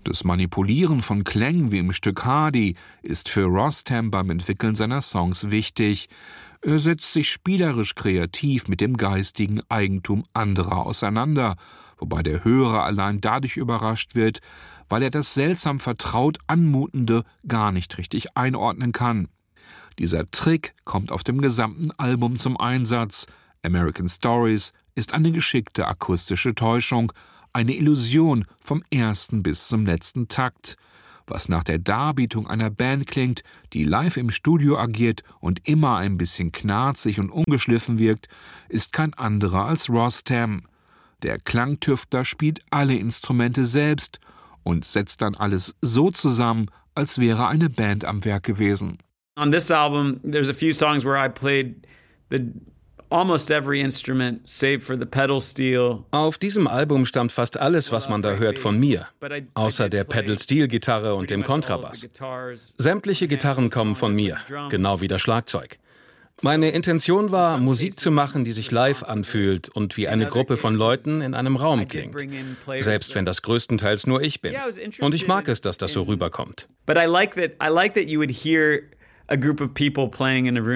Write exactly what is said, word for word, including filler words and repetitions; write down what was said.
Das Manipulieren von Klängen wie im Stück Hardy ist für Rostam beim Entwickeln seiner Songs wichtig. Er setzt sich spielerisch kreativ mit dem geistigen Eigentum anderer auseinander, wobei der Hörer allein dadurch überrascht wird, weil er das seltsam vertraut Anmutende gar nicht richtig einordnen kann. Dieser Trick kommt auf dem gesamten Album zum Einsatz. American Stories ist eine geschickte akustische Täuschung, eine Illusion vom ersten bis zum letzten Takt. Was nach der Darbietung einer Band klingt, die live im Studio agiert und immer ein bisschen knarzig und ungeschliffen wirkt, ist kein anderer als Rostam. Der Klangtüftler spielt alle Instrumente selbst und setzt dann alles so zusammen, als wäre eine Band am Werk gewesen. On this album, there's a few songs where I played the almost every instrument save for the pedal steel. Auf diesem Album stammt fast alles, was man da hört, von mir, außer der Pedal-Steel-Gitarre und dem Kontrabass. Sämtliche Gitarren kommen von mir, genau wie das Schlagzeug. Meine Intention war, Musik zu machen, die sich live anfühlt und wie eine Gruppe von Leuten in einem Raum klingt, selbst wenn das größtenteils nur ich bin. Und ich mag es, dass das so rüberkommt. But I like that I like that you would hear a group of people playing in a room.